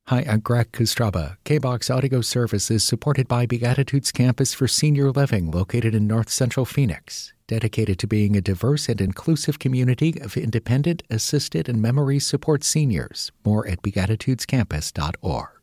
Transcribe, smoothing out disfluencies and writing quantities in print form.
Hi, I'm Greg Kostraba. K-Box Audio Service is supported by Beatitudes Campus for Senior Living located in North Central Phoenix, dedicated to being a diverse and inclusive community of independent, assisted, and memory support seniors. More at beatitudescampus.org.